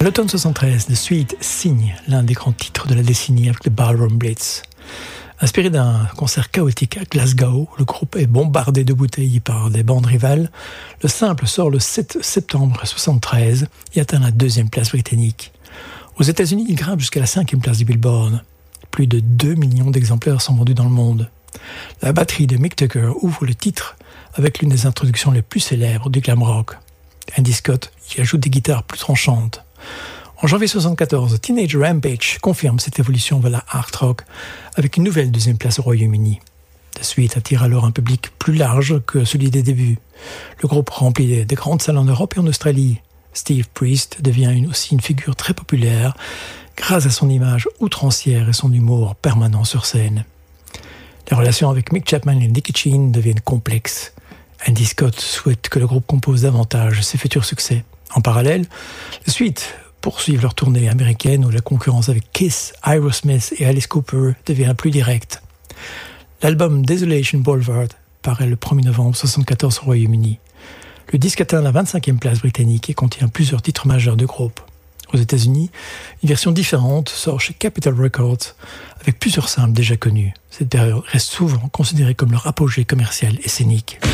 l'automne 73, The Sweet signe l'un des grands titres de la décennie avec le Ballroom Blitz. Inspiré d'un concert chaotique à Glasgow, le groupe est bombardé de bouteilles par des bandes rivales. Le simple sort le 7 septembre 1973 et atteint la 2e place britannique. Aux États-Unis, il grimpe jusqu'à la 5e place du Billboard. Plus de 2 millions d'exemplaires sont vendus dans le monde. La batterie de Mick Tucker ouvre le titre avec l'une des introductions les plus célèbres du glam rock. Andy Scott y ajoute des guitares plus tranchantes. En janvier 1974, Teenage Rampage confirme cette évolution vers la hard rock avec une nouvelle 2e place au Royaume-Uni. The Sweet attire alors un public plus large que celui des débuts. Le groupe remplit des grandes salles en Europe et en Australie. Steve Priest devient aussi une figure très populaire grâce à son image outrancière et son humour permanent sur scène. Les relations avec Mick Chapman et Nicky Chinn deviennent complexes. Andy Scott souhaite que le groupe compose davantage ses futurs succès. En parallèle, The Sweet poursuivent leur tournée américaine où la concurrence avec Kiss, Aerosmith et Alice Cooper devient plus directe. L'album Desolation Boulevard paraît le 1er novembre 1974 au Royaume-Uni. Le disque atteint la 25e place britannique et contient plusieurs titres majeurs du groupe. Aux États-Unis, une version différente sort chez Capitol Records avec plusieurs samples déjà connus. Cette période reste souvent considérée comme leur apogée commercial et scénique.